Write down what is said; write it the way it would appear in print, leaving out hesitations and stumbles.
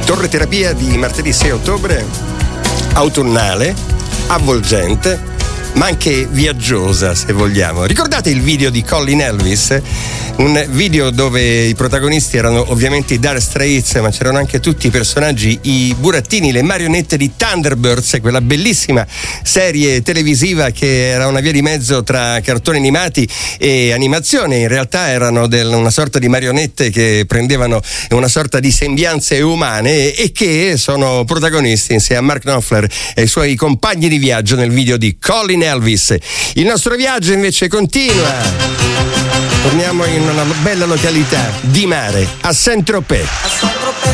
Torre Terapia di martedì 6 ottobre, autunnale, avvolgente, ma anche viaggiosa, se vogliamo. Ricordate il video di Colin Elvis? Un video dove i protagonisti erano ovviamente i Dire Straits, ma c'erano anche tutti i personaggi, i burattini, le marionette di Thunderbirds, quella bellissima serie televisiva che era una via di mezzo tra cartoni animati e animazione. In realtà erano una sorta di marionette che prendevano una sorta di sembianze umane e che sono protagonisti insieme a Mark Knopfler e i suoi compagni di viaggio nel video di Colin Elvis. Il nostro viaggio invece continua. Torniamo in una bella località di mare, a Saint-Tropez.